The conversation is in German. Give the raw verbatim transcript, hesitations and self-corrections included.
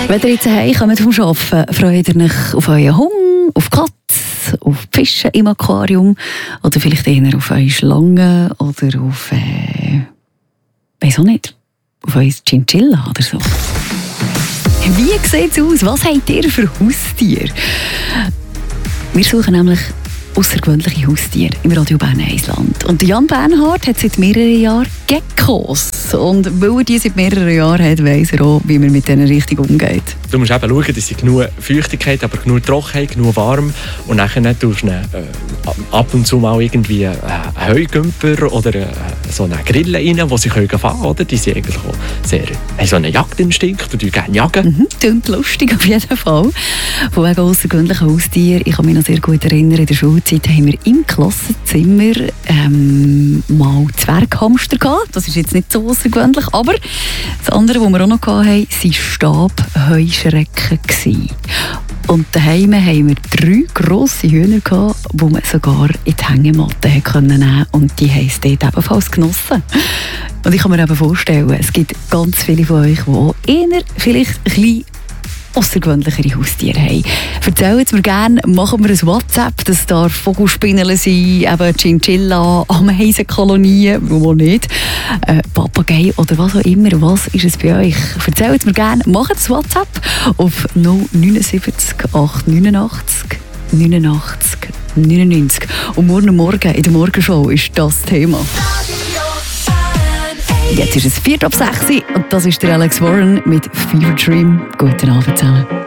Wenn ihr jetzt heimkommt vom Arbeiten, freut ihr euch auf euren Hund, auf die Katze, auf die Fische im Aquarium oder vielleicht eher auf eure Schlangen oder auf, äh, weiss auch nicht, auf euer Chinchilla oder so. Wie sieht es aus? Was habt ihr für Haustiere? Wir suchen nämlich außergewöhnliche Haustiere im Radio Bern Eisland. Und Jan Bernhard hat seit mehreren Jahren Geckos. Und weil er die seit mehreren Jahren hat, weiss er auch, wie man mit denen richtig umgeht. Du musst eben schauen, dass sie genug Feuchtigkeit, aber genug Trockenheit, genug warm. Und dann tust du äh, ab und zu mal irgendwie äh, einen Heugümper oder äh, so eine Grille rein, wo sie fangen können, oder? Die sind eigentlich auch sehr, haben so einen Jagdinstinkt und die gerne jagen. Mhm, klingt lustig auf jeden Fall. Von wegen außergewöhnlichen Haustieren. Ich kann mich noch sehr gut erinnern, in der Schulzeit haben wir im Klassenzimmer ähm, mal Zwerghamster gehabt. Das ist jetzt nicht so außergewöhnlich, aber das andere, was wir auch noch hatten, waren Stabheuschrecken. Und daheim haben wir drei grosse Hühner gehabt, die man sogar in die Hängematte nehmen konnte. Und die haben es dort ebenfalls genossen. Und ich kann mir eben vorstellen, es gibt ganz viele von euch, die auch eher vielleicht ein bisschen außergewöhnlichere Haustiere haben. Erzählt mir gerne, machen wir ein WhatsApp, das darf Vogelspinnen sein, eben Chinchilla, Ameisenkolonien, wo nicht, äh, Papagei oder was auch immer. Was ist es bei euch? Erzählt mir gerne, macht das WhatsApp auf null neun sieben acht neunundachtzig neunundachtzig neunundneunzig. Und morgen Morgen in der Morgenshow ist das Thema. Jetzt ist es vier ab sechs und das ist der Alex Warren mit Fever Dream. Guten Abend zusammen.